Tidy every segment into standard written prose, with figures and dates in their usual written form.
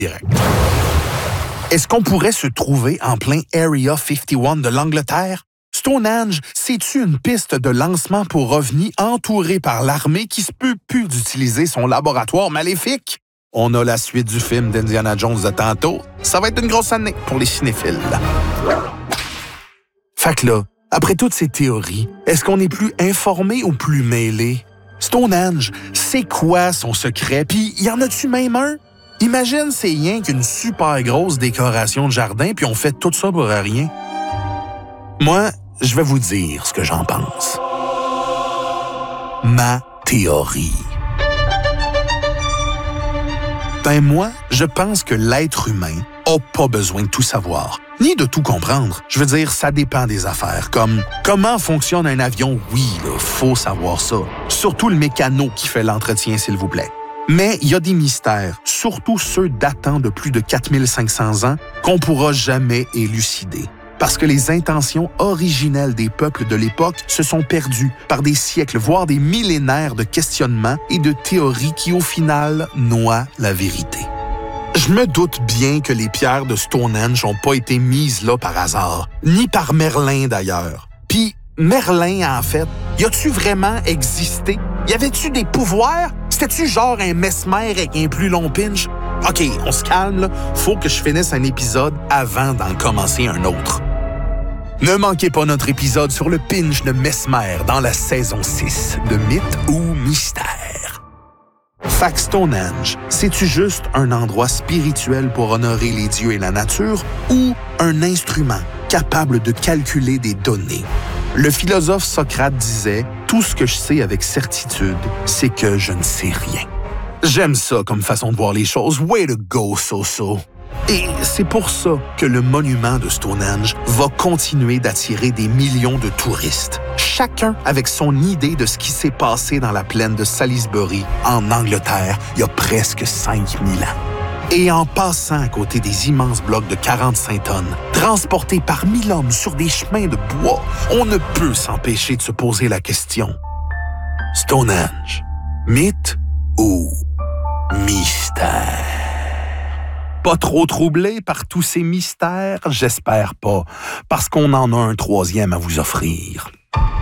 direct. Est-ce qu'on pourrait se trouver en plein Area 51 de l'Angleterre? Stonehenge, c'est-tu une piste de lancement pour ovnis entourée par l'armée qui se peut plus d'utiliser son laboratoire maléfique? On a la suite du film d'Indiana Jones de tantôt. Ça va être une grosse année pour les cinéphiles. Fait que là, après toutes ces théories, est-ce qu'on est plus informé ou plus mêlé? Stonehenge, c'est quoi son secret? Puis y en a-tu même un? Imagine, c'est rien qu'une super grosse décoration de jardin, puis on fait tout ça pour rien. Moi, je vais vous dire ce que j'en pense. Ma théorie. Ben moi, je pense que l'être humain a pas besoin de tout savoir, ni de tout comprendre. Je veux dire, ça dépend des affaires, comme comment fonctionne un avion. Oui, là, faut savoir ça. Surtout le mécano qui fait l'entretien, s'il vous plaît. Mais il y a des mystères, surtout ceux datant de plus de 4500 ans, qu'on pourra jamais élucider. Parce que les intentions originelles des peuples de l'époque se sont perdues par des siècles, voire des millénaires de questionnements et de théories qui, au final, noient la vérité. Je me doute bien que les pierres de Stonehenge n'ont pas été mises là par hasard, ni par Merlin d'ailleurs. Puis, Merlin, en fait, y a-tu vraiment existé? Y avait-tu des pouvoirs? C'était-tu genre un mesmer avec un plus long pinch? OK, on se calme, là. Faut que je finisse un épisode avant d'en commencer un autre. Ne manquez pas notre épisode sur le pinch de Mesmer dans la saison 6 de Mythe ou Mystère. Fait que Stonehenge, c'est-tu juste un endroit spirituel pour honorer les dieux et la nature ou un instrument capable de calculer des données? Le philosophe Socrate disait « Tout ce que je sais avec certitude, c'est que je ne sais rien ». J'aime ça comme façon de voir les choses. Way to go, so-so! Et c'est pour ça que le monument de Stonehenge va continuer d'attirer des millions de touristes, chacun avec son idée de ce qui s'est passé dans la plaine de Salisbury, en Angleterre, il y a presque 5000 ans. Et en passant à côté des immenses blocs de 45 tonnes, transportés par 1000 hommes sur des chemins de bois, on ne peut s'empêcher de se poser la question. Stonehenge, mythe ou mystère? Pas trop troublé par tous ces mystères? J'espère pas, parce qu'on en a un troisième à vous offrir.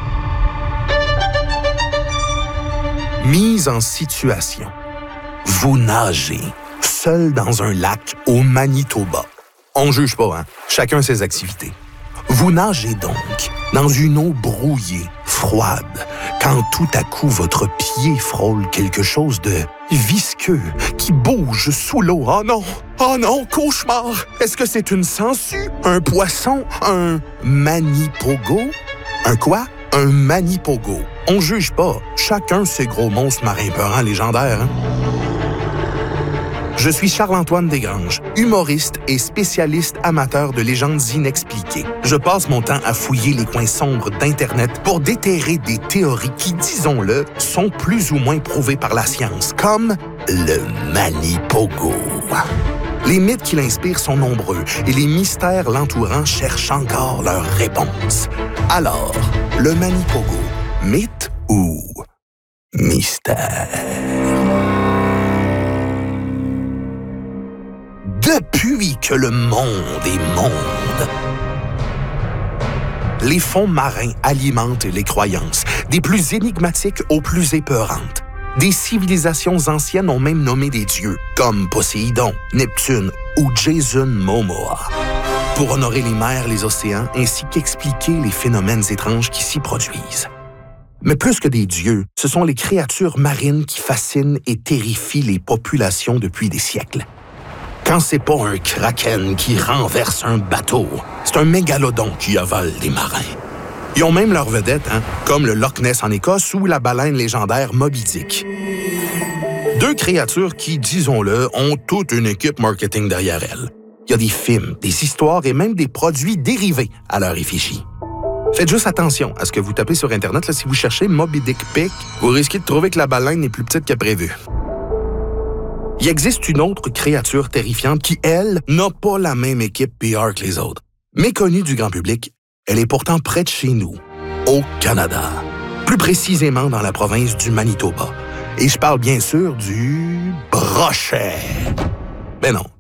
Mise en situation. Vous nagez, seul dans un lac au Manitoba. On juge pas, hein? Chacun ses activités. Vous nagez donc dans une eau brouillée, froide, quand tout à coup votre pied frôle quelque chose de visqueux qui bouge sous l'eau. Oh non! Oh non, cauchemar! Est-ce que c'est une sangsue? Un poisson? Un manipogo? Un quoi? Un manipogo. On juge pas. Chacun ses gros monstres marins peurants légendaires, hein? Je suis Charles-Antoine Desgranges, humoriste et spécialiste amateur de légendes inexpliquées. Je passe mon temps à fouiller les coins sombres d'Internet pour déterrer des théories qui, disons-le, sont plus ou moins prouvées par la science, comme le Manipogo. Les mythes qui l'inspirent sont nombreux et les mystères l'entourant cherchent encore leurs réponses. Alors, le Manipogo, mythe ou mystère? Depuis que le monde est monde, les fonds marins alimentent les croyances, des plus énigmatiques aux plus épeurantes. Des civilisations anciennes ont même nommé des dieux, comme Poséidon, Neptune ou Jason Momoa, pour honorer les mers, les océans, ainsi qu'expliquer les phénomènes étranges qui s'y produisent. Mais plus que des dieux, ce sont les créatures marines qui fascinent et terrifient les populations depuis des siècles. Quand c'est pas un kraken qui renverse un bateau, c'est un mégalodon qui avale des marins. Ils ont même leurs vedettes, hein, comme le Loch Ness en Écosse ou la baleine légendaire Moby Dick. Deux créatures qui, disons-le, ont toute une équipe marketing derrière elles. Il y a des films, des histoires et même des produits dérivés à leur effigie. Faites juste attention à ce que vous tapez sur Internet. Là, si vous cherchez Moby Dick Pic, vous risquez de trouver que la baleine est plus petite que prévu. Il existe une autre créature terrifiante qui, elle, n'a pas la même équipe PR que les autres. Méconnue du grand public, elle est pourtant près de chez nous, au Canada. Plus précisément dans la province du Manitoba. Et je parle bien sûr du brochet. Ben non,